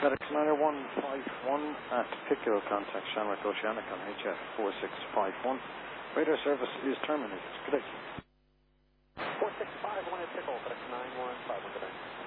FedEx 90151 at Pico, contact Shamrock Oceanic on HF 4651. Radar service is terminated. Good day. 4651 at Pico, FedEx 915, good day.